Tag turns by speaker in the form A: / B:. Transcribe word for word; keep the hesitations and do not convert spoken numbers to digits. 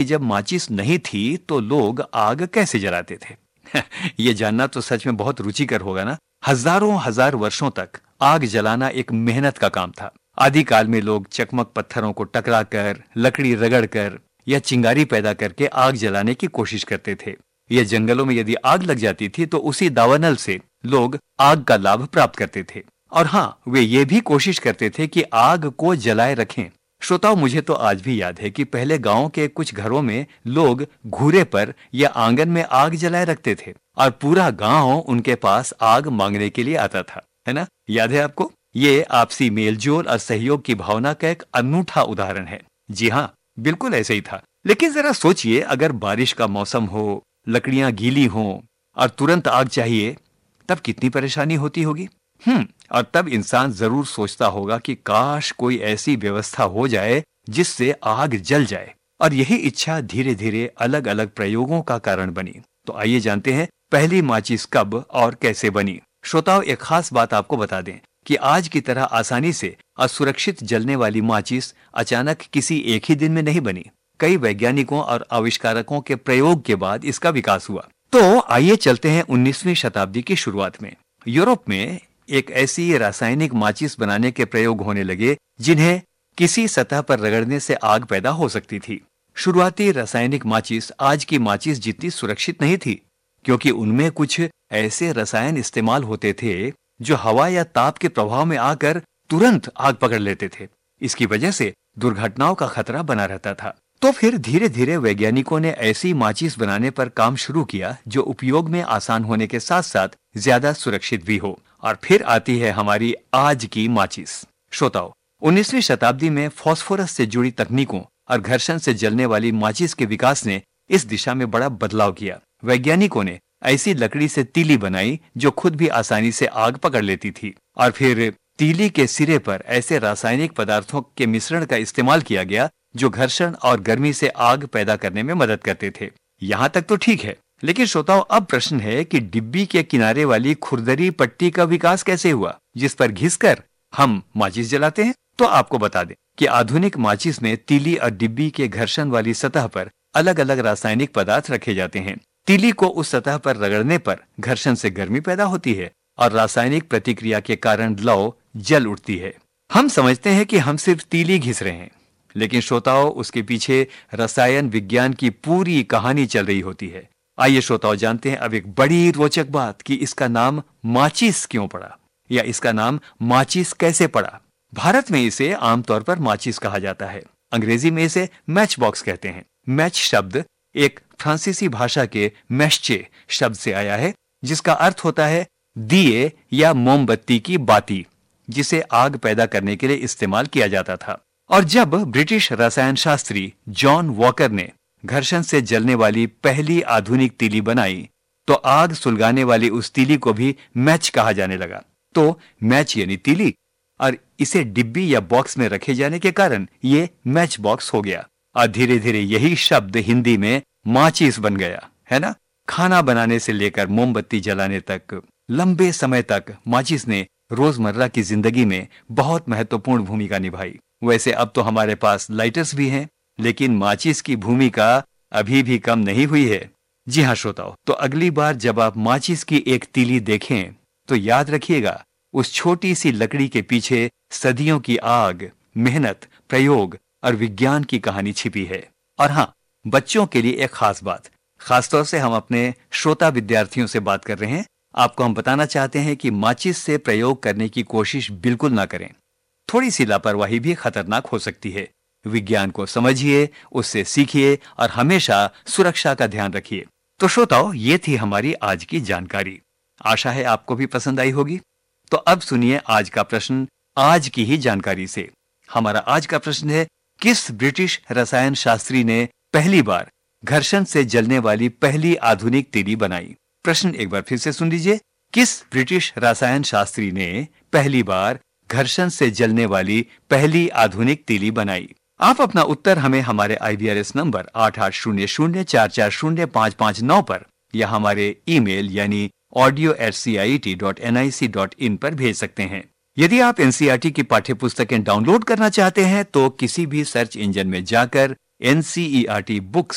A: जब माचिस नहीं थी तो लोग आग कैसे जलाते थे। ये जानना तो सच में बहुत रुचिकर होगा ना। हजारों हजार वर्षों तक आग जलाना एक मेहनत का काम था। आदिकाल में लोग चकमक पत्थरों को टकराकर, लकड़ी रगड़कर या चिंगारी पैदा करके आग जलाने की कोशिश करते थे। यह जंगलों में यदि आग लग जाती थी तो उसी दावानल से लोग आग का लाभ प्राप्त करते थे। और हाँ, वे ये भी कोशिश करते थे कि आग को जलाए रखें। श्रोताओं, मुझे तो आज भी याद है कि पहले गांव के कुछ घरों में लोग घूरे पर या आंगन में आग जलाए रखते थे और पूरा गांव उनके पास आग मांगने के लिए आता था, है ना? याद है आपको? ये आपसी मेलजोल और सहयोग की भावना का एक अनूठा उदाहरण है। जी हाँ, बिल्कुल ऐसे ही था। लेकिन जरा सोचिए, अगर बारिश का मौसम हो, लकड़ियां गीली हों और तुरंत आग चाहिए, तब कितनी परेशानी होती होगी। हम्म और तब इंसान जरूर सोचता होगा कि काश कोई ऐसी व्यवस्था हो जाए जिससे आग जल जाए। और यही इच्छा धीरे धीरे अलग अलग प्रयोगों का कारण बनी। तो आइए जानते हैं पहली माचिस कब और कैसे बनी। श्रोताओं, एक खास बात आपको बता दें कि आज की तरह आसानी से और सुरक्षित जलने वाली माचिस अचानक किसी एक ही दिन में नहीं बनी। कई वैज्ञानिकों और आविष्कारकों के प्रयोग के बाद इसका विकास हुआ। तो आइए चलते हैं उन्नीसवीं शताब्दी की शुरुआत में। यूरोप में एक ऐसी रासायनिक माचिस बनाने के प्रयोग होने लगे जिन्हें किसी सतह पर रगड़ने से आग पैदा हो सकती थी। शुरुआती रासायनिक माचिस आज की माचिस जितनी सुरक्षित नहीं थी, क्योंकि उनमें कुछ ऐसे रसायन इस्तेमाल होते थे जो हवा या ताप के प्रभाव में आकर तुरंत आग पकड़ लेते थे। इसकी वजह से दुर्घटनाओं का खतरा बना रहता था। तो फिर धीरे धीरे वैज्ञानिकों ने ऐसी माचिस बनाने पर काम शुरू किया जो उपयोग में आसान होने के साथ साथ ज्यादा सुरक्षित भी हो। और फिर आती है हमारी आज की माचिस। श्रोताओं, उन्नीसवीं शताब्दी में फास्फोरस से जुड़ी तकनीकों और घर्षण से जलने वाली माचिस के विकास ने इस दिशा में बड़ा बदलाव किया। वैज्ञानिकों ने ऐसी लकड़ी से तीली बनाई जो खुद भी आसानी से आग पकड़ लेती थी। और फिर तीली के सिरे पर ऐसे रासायनिक पदार्थों के मिश्रण का इस्तेमाल किया गया जो घर्षण और गर्मी से आग पैदा करने में मदद करते थे। यहाँ तक तो ठीक है, लेकिन श्रोताओं, अब प्रश्न है कि डिब्बी के किनारे वाली खुरदरी पट्टी का विकास कैसे हुआ जिस पर घिसकर हम माचिस जलाते हैं। तो आपको बता दें कि आधुनिक माचिस में तीली और डिब्बी के घर्षण वाली सतह पर अलग अलग रासायनिक पदार्थ रखे जाते हैं। तीली को उस सतह पर रगड़ने पर घर्षण से गर्मी पैदा होती है और रासायनिक प्रतिक्रिया के कारण लौ जल उठती है। हम समझते हैं कि हम सिर्फ तीली घिस रहे हैं, लेकिन श्रोताओं, उसके पीछे रसायन विज्ञान की पूरी कहानी चल रही होती है। आइए श्रोताओं, जानते हैं अब एक बड़ी रोचक बात कि इसका नाम माचिस क्यों पड़ा, या इसका नाम माचिस कैसे पड़ा। भारत में इसे आमतौर पर माचिस कहा जाता है। अंग्रेजी में इसे मैच बॉक्स कहते हैं। मैच शब्द एक फ्रांसीसी भाषा के मैश्चे शब्द से आया है, जिसका अर्थ होता है दिए या मोमबत्ती की बाती, जिसे आग पैदा करने के लिए इस्तेमाल किया जाता था। और जब ब्रिटिश रसायन शास्त्री जॉन वॉकर ने घर्षण से जलने वाली पहली आधुनिक तीली बनाई, तो आग सुलगाने वाली उस तीली को भी मैच कहा जाने लगा। तो मैच यानी तीली, और इसे डिब्बी या बॉक्स में रखे जाने के कारण ये मैच बॉक्स हो गया। और धीरे धीरे यही शब्द हिंदी में माचिस बन गया, है ना। खाना बनाने से लेकर मोमबत्ती जलाने तक लंबे समय तक माचिस ने रोजमर्रा की जिंदगी में बहुत महत्वपूर्ण भूमिका निभाई। वैसे अब तो हमारे पास लाइटर्स भी हैं, लेकिन माचिस की भूमिका अभी भी कम नहीं हुई है। जी हाँ श्रोताओ, तो अगली बार जब आप माचिस की एक तीली देखें तो याद रखिएगा, उस छोटी सी लकड़ी के पीछे सदियों की आग, मेहनत, प्रयोग और विज्ञान की कहानी छिपी है। और हाँ, बच्चों के लिए एक खास बात, खासतौर से हम अपने श्रोता विद्यार्थियों से बात कर रहे हैं। आपको हम बताना चाहते हैं कि माचिस से प्रयोग करने की कोशिश बिल्कुल ना करें। थोड़ी सी लापरवाही भी खतरनाक हो सकती है। विज्ञान को समझिए, उससे सीखिए और हमेशा सुरक्षा का ध्यान रखिए। तो श्रोताओ, ये थी हमारी आज की जानकारी। आशा है आपको भी पसंद आई होगी। तो अब सुनिए आज का प्रश्न आज की ही जानकारी से। हमारा आज का प्रश्न है, किस ब्रिटिश रसायन शास्त्री ने पहली बार घर्षण से जलने वाली पहली आधुनिक तीली बनाई? प्रश्न एक बार फिर से सुन लीजिए। किस ब्रिटिश रसायन शास्त्री ने पहली बार घर्षण से जलने वाली पहली आधुनिक तीली बनाई? आप अपना उत्तर हमें हमारे आई बी आर एस नंबर आठ आठ शून्य शून्य चार चार शून्य पाँच पाँच नौ पर या हमारे ईमेल यानी audio eight C I T dot N I C dot in पर भेज सकते हैं। यदि आप N C E R T की पाठ्य पुस्तकें डाउनलोड करना चाहते हैं तो किसी भी सर्च इंजन में जाकर N C E R T books